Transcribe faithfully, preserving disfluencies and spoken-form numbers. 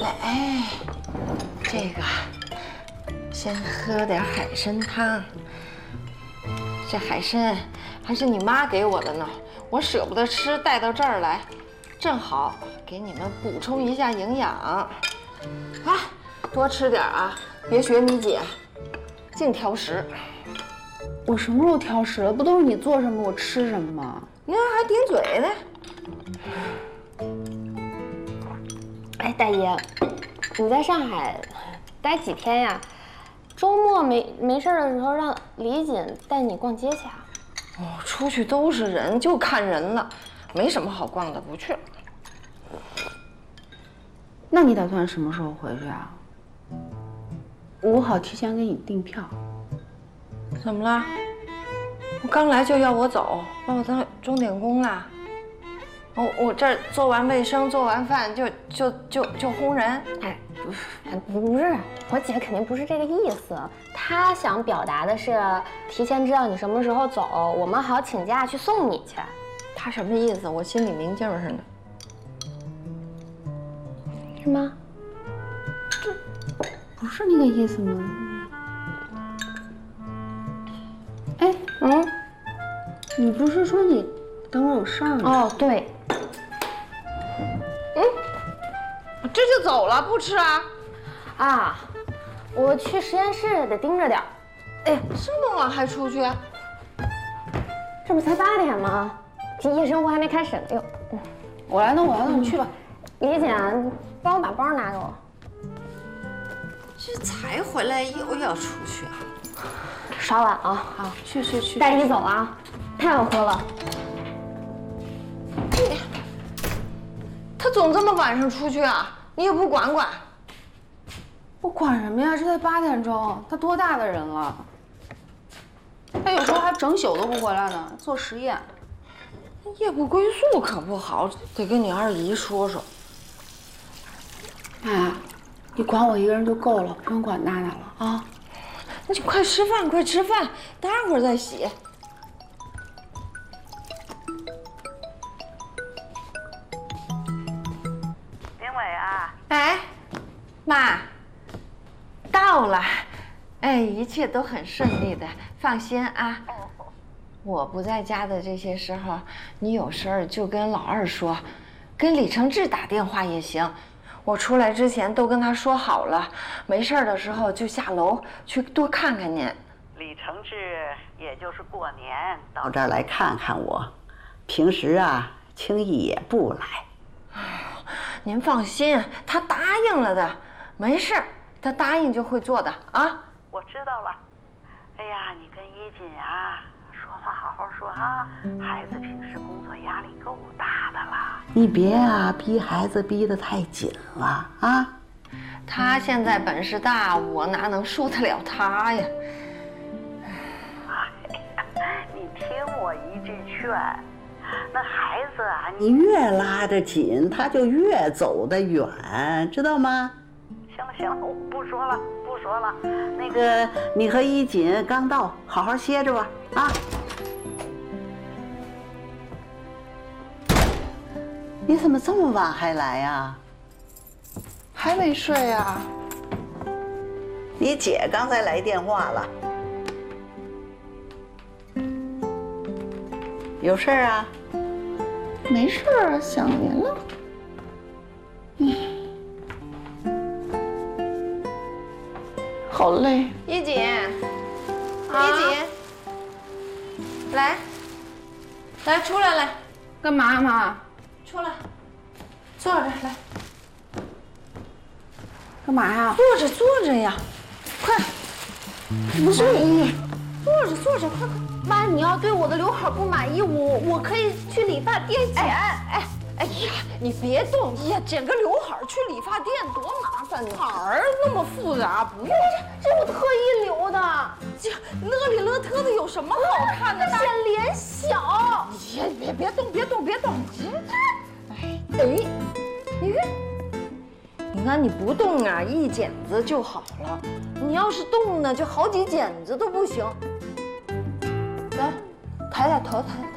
来，这个先喝点海参汤。这海参还是你妈给我的呢，我舍不得吃，带到这儿来，正好给你们补充一下营养。啊，多吃点啊，别学你姐，净挑食。 我什么时候挑食了？不都是你做什么我吃什么吗？ 你看还顶嘴呢。 哎，大爷，你在上海待几天呀？周末没没事的时候，让李锦带你逛街去啊？ 哦，出去都是人，就看人了，没什么好逛的，不去。 那你打算什么时候回去啊？我好提前给你订票。 怎么了？我刚来就要我走，把我当钟点工啊？我我这儿做完卫生、做完饭就就就就轰人？ 哎，不是，不是，我姐肯定不是这个意思。她想表达的是提前知道你什么时候走，我们好请假去送你去。 她什么意思？我心里明镜似的。 是吗？ 这不是那个意思吗？哎，嗯，你不是说你等会儿有事儿吗？ 哦，对。 嗯，这就走了，不吃啊？ 啊，我去实验室得盯着点儿。 哎呀，这么晚还出去？ 这不才八点吗？这夜生活还没开始呢。哟， 我来弄，我来弄，你去吧。 李姐，帮我把包拿给我。 这才回来又要出去啊？ 刷碗啊！ 好，去去去。 带你走啊！太好喝了。 你，他总这么晚上出去啊？你也不管管？ 我管什么呀？这才八点钟，他多大的人了？他有时候还整宿都不回来呢，做实验。 夜不归宿可不好，得跟你二姨说说。 妈，你管我一个人就够了，不用管娜娜了啊！ 那就快吃饭，快吃饭，待会儿再洗。 林伟啊， 哎，妈，到了，哎，一切都很顺利的，放心啊。我不在家的这些时候，你有事儿就跟老二说，跟李承志打电话也行。我出来之前都跟他说好了，没事儿的时候就下楼去多看看您。 李承志也就是过年到这儿来看看我，平时啊轻易也不来。 您放心，他答应了的，没事，他答应就会做的啊。 我知道了。哎呀，你跟一锦啊说话好好说啊，孩子平时工作压力够大的了，你别啊逼孩子逼得太紧了啊。 他现在本事大，我哪能受得了他呀？ 哎呀，你听我一句劝，那孩子啊，你越拉得紧，他就越走得远，知道吗？行了行了，我不说了不说了。那个，你和一锦刚到，好好歇着吧啊。你怎么这么晚还来呀？ 还没睡啊？ 你姐刚才来电话了，有事儿啊？ 没事儿，想您了。嗯，好累。 一锦， 啊、 一锦，来，来出来来， 干嘛妈？ 出来，坐着来。 干嘛呀？ 坐着坐着呀，快！不是你，坐着坐着，快快！ 妈，你要对我的刘海不满意，我我可以去理发店剪。 哎哎哎呀，你别动！哎呀，剪个刘海去理发店多麻烦呢，哪儿那么复杂？不用， 这这我特意留的， 这乐里乐特的有什么好看的？ 显脸小。 别别别动，别动，别动！这这，哎哎，你看。你看你不动啊，一剪子就好了。你要是动呢，就好几剪子都不行。来，抬抬头，抬抬